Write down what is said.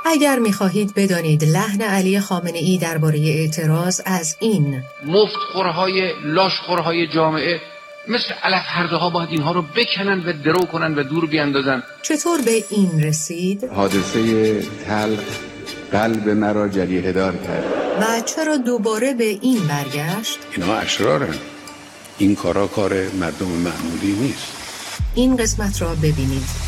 اگر می‌خواهید بدانید لحن علی خامنه‌ای درباره اعتراض از این مفتخورهای لاشخورهای جامعه مثل علف هرده ها باید اینها رو بکنن و درو کنن و دور بیاندازن چطور به این رسید حادثه تلخ قلب مرا جریحه دار کرد و چرا دوباره به این برگشت؟ اینا اشرارن، این کارا کار مردم معمولی نیست. این قسمت را ببینید.